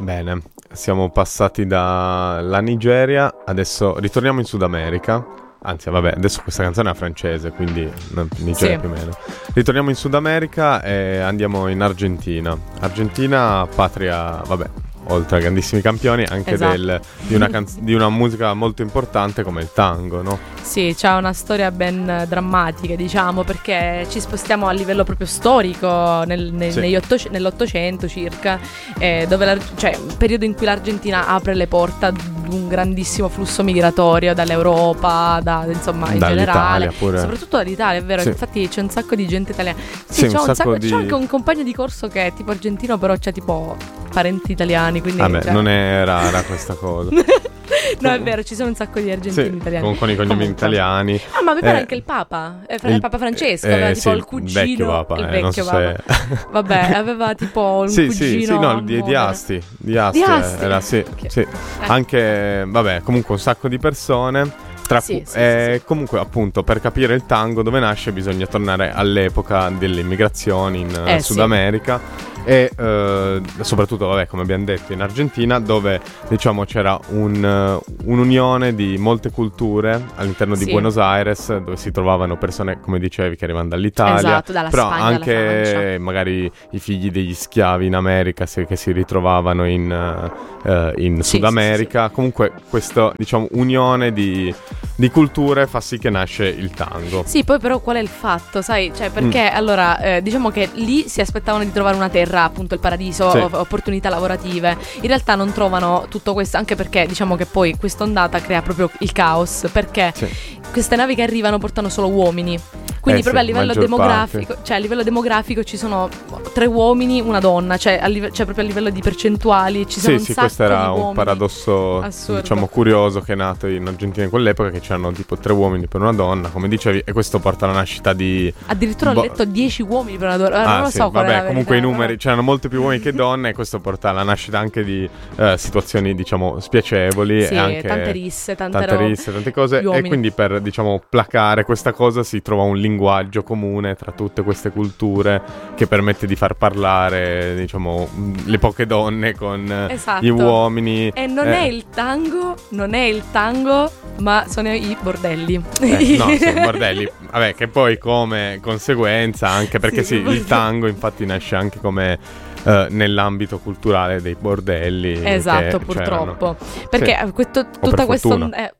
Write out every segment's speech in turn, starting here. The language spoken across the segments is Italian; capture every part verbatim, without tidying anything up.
Bene, siamo passati dalla Nigeria, adesso ritorniamo in Sud America. Anzi, vabbè, adesso questa canzone è francese, quindi non, Nigeria sì. più o meno. Ritorniamo in Sud America e andiamo in Argentina. Argentina, patria, vabbè, oltre a grandissimi campioni, anche esatto. del, di, una canz- di una musica molto importante come il tango, no? Sì, c'è una storia ben drammatica, diciamo, perché ci spostiamo a livello proprio storico nel, nel, Sì. negli otto, nell'Ottocento circa, eh, dove la, cioè un periodo in cui l'Argentina apre le porte ad un grandissimo flusso migratorio dall'Europa, da, insomma, in Dall'Italia generale, pure. soprattutto dall'Italia, è vero, Sì. infatti c'è un sacco di gente italiana. Sì, Sì, c'è, un un sacco sacco, di- c'è anche un compagno di corso che è tipo argentino, però c'è tipo parenti italiani, quindi Vabbè, cioè- non è rara questa cosa. No, è vero, ci sono un sacco di argentini Sì, italiani. con, con i cognomi Comunque. italiani. Ah, ma mi pare Eh, anche il Papa, eh, fra- il- il Papa Francesco, eh, aveva sì, tipo il il cugino, vecchio Papa, il eh, non vecchio so Papa. se- Vabbè, aveva tipo un Sì, cugino. sì, sì, no, di, a di modo. Asti, di Asti, Di Asti, era, sì, ok. sì. Eh. Anche, vabbè, comunque un sacco di persone. Tra Sì, cu- sì, eh, sì, sì. Comunque, appunto, per capire il tango dove nasce bisogna tornare all'epoca delle immigrazioni in eh, Eh, Sud sì. America e eh, soprattutto, vabbè, come abbiamo detto, in Argentina, dove diciamo c'era un, eh, un'unione di molte culture all'interno di Sì. Buenos Aires, dove si trovavano persone, come dicevi, che arrivano dall'Italia, Esatto, dalla però Spagna, dalla anche Francia. magari i figli degli schiavi in America se- che si ritrovavano in, eh, eh, in Sì, Sud America. Comunque questa, diciamo, unione di, di culture fa sì che nasce il tango. Sì, poi però qual è il fatto, sai? Cioè, perché allora, eh, diciamo che lì si aspettavano di trovare una terra, appunto il paradiso, Sì. o- opportunità lavorative. In realtà non trovano tutto questo, anche perché diciamo che poi quest'ondata crea proprio il caos, perché Sì. queste navi che arrivano portano solo uomini. Quindi Eh proprio sì, a livello maggior demografico, cioè a livello demografico ci sono tre uomini, una donna, cioè, a live- cioè proprio a livello di percentuali ci sono Sì, un sì, sacco questo era di un uomini. paradosso, Assurdo. diciamo, curioso che è nato in Argentina in quell'epoca, che c'erano tipo tre uomini per una donna, come dicevi, e questo porta alla nascita di... Addirittura ho Boh. letto dieci uomini per una donna. Ah, non lo sì, so qual è vabbè, la comunque i verità, numeri, però- c'erano molti più uomini che donne, e questo porta alla nascita anche di eh, situazioni, diciamo, spiacevoli. Sì, e anche tante risse, tante, tante robe. risse, tante cose. Gli E uomini. quindi per, diciamo, placare questa cosa si trova un linguaggio comune tra tutte queste culture che permette di far parlare, diciamo, mh, le poche donne con eh, Esatto. gli uomini. E non Eh, è il tango, non è il tango, ma sono i bordelli. Eh, no, sì, bordelli. Vabbè, che poi come conseguenza, anche perché Sì, sì, bordelli. il tango infatti nasce anche come eh, nell'ambito culturale dei bordelli. Esatto, che purtroppo. c'erano. Perché Sì. questo- O per tutta questa... fortuna. Eh,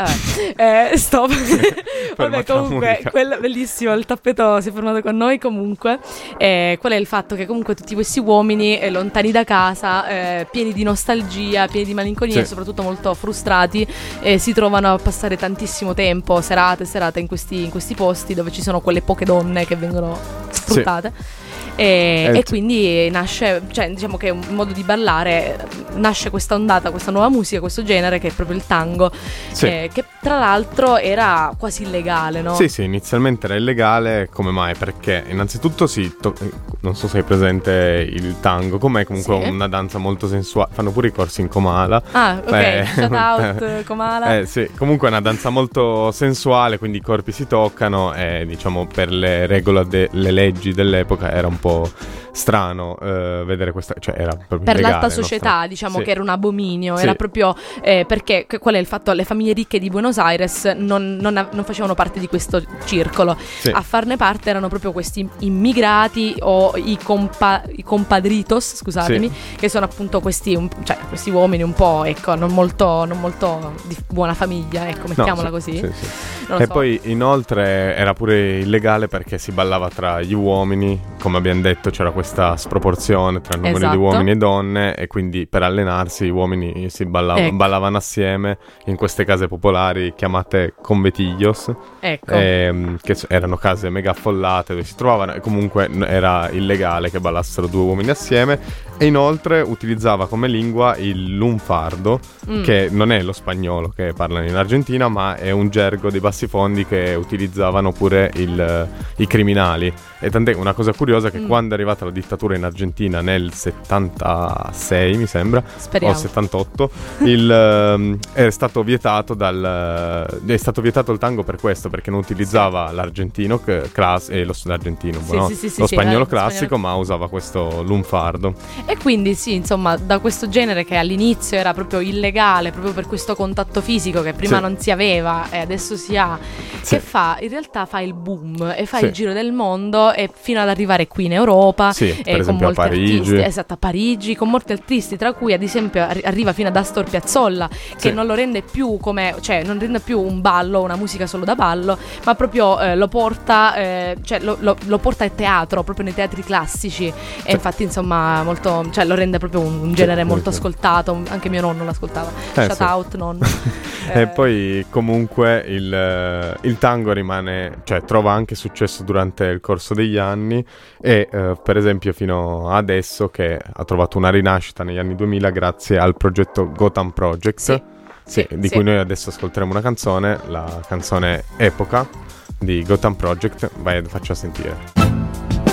vabbè, eh, stop. Vabbè, Fermata la comunque, musica. quello bellissimo, il tappeto si è fermato con noi comunque. Eh, qual è il fatto? Che comunque tutti questi uomini eh, lontani da casa, eh, pieni di nostalgia, pieni di malinconia Sì. e soprattutto molto frustrati, eh, si trovano a passare tantissimo tempo, serate e serate in questi, in questi posti dove ci sono quelle poche donne che vengono sfruttate. E, Eh, e sì. quindi nasce, cioè diciamo che è un modo di ballare, nasce questa ondata, questa nuova musica, questo genere che è proprio il tango, Sì. eh, che tra l'altro era quasi illegale, no? Sì, sì, inizialmente era illegale. Come mai? Perché innanzitutto sì, to- eh, non so se hai presente il tango, com'è comunque Sì. una danza molto sensuale. Fanno pure i corsi in Comala. Ah, ok, Beh, shout out Comala. Eh sì, comunque è una danza molto sensuale, quindi i corpi si toccano e diciamo per le regole delle leggi dell'epoca era un po' strano eh, vedere questa, cioè era proprio Per illegale, l'alta non società, so. diciamo Sì. che era un abominio, Sì. era proprio eh, perché che- qual è il fatto? Le famiglie ricche di Buenos Aires non, non av- non facevano parte di questo circolo, Sì. a farne parte erano proprio questi immigrati o i, compa- i compadritos, scusatemi, che sono appunto questi, un- cioè, questi uomini un po', ecco, non molto, non molto di buona famiglia, ecco, No, mettiamola sì, così. sì, sì. Non lo E so. poi inoltre era pure illegale perché si ballava tra gli uomini, come abbiamo detto c'era questa sproporzione tra il numero Esatto. di uomini e donne, e quindi per allenarsi gli uomini si ballava- Ecco. ballavano assieme in queste case popolari chiamate convetiglios, Ecco. ehm, che s- erano case mega affollate dove si trovavano, e comunque n- era illegale che ballassero due uomini assieme. E inoltre utilizzava come lingua il lunfardo, Mm. che non è lo spagnolo che parlano in Argentina, ma è un gergo dei bassifondi che utilizzavano pure il- i criminali. E tant'è una cosa curiosa che Mm. quando è arrivata la dittatura in Argentina nel settantasei, mi sembra, Speriamo. o settantotto, il, ehm, è stato vietato dal è stato vietato il tango per questo, perché non utilizzava l'argentino che- class- eh, lo, l'argentino, Sì, no? sì, sì, sì, lo sì, spagnolo eh, lo classico, spagnolo- ma usava questo lunfardo. E quindi sì, insomma, da questo genere che all'inizio era proprio illegale, proprio per questo contatto fisico che prima sì. non si aveva e adesso si ha, sì. che fa, in realtà fa il boom e fa sì. il giro del mondo e fino ad arrivare qui in Europa, sì, e per con esempio molti a Parigi. artisti, esatto, a Parigi, con molti artisti, tra cui ad esempio arri- arriva fino ad Astor Piazzolla, che sì. non lo rende più come, cioè non rende più un ballo, una musica solo da ballo, ma proprio eh, lo porta, eh, cioè lo, lo, lo porta al teatro, proprio nei teatri classici, e infatti insomma molto, cioè lo rende proprio un, un genere sì, molto sì. ascoltato, anche mio nonno l'ascoltava. Eh, Shout sì. out nonno. E Eh, poi comunque il, il tango rimane, cioè trova anche successo durante il corso degli anni e eh, per esempio fino adesso che ha trovato una rinascita negli anni duemila grazie al progetto Gotham Project, Sì, sì, sì, di sì. cui noi adesso ascolteremo una canzone, la canzone Epoca di Gotham Project. Vai, faccia sentire.